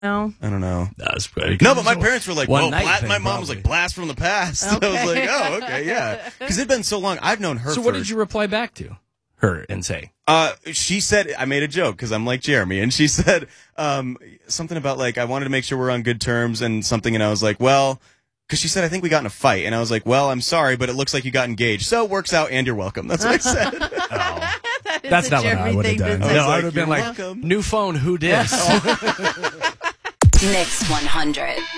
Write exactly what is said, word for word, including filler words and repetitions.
No. I don't know. That's pretty No, but my parents were like, One well, night bla- thing, my mom was probably. like, blast from the past. Okay. I was like, oh, okay, yeah. Because it'd been so long. I've known her So for... what did you reply back to her and say? Uh, she said, I made a joke because I'm like Jeremy, and she said um, something about, like, I wanted to make sure we're on good terms and something, and I was like, well... Because she said, I think we got in a fight. And I was like, well, I'm sorry, but it looks like you got engaged. So it works out and you're welcome. That's what I said. Oh. That is That's a not what I Jeremy would have thing to done. say. No, I like, would have been "You're like, welcome." new phone, who dis? Mix one hundred.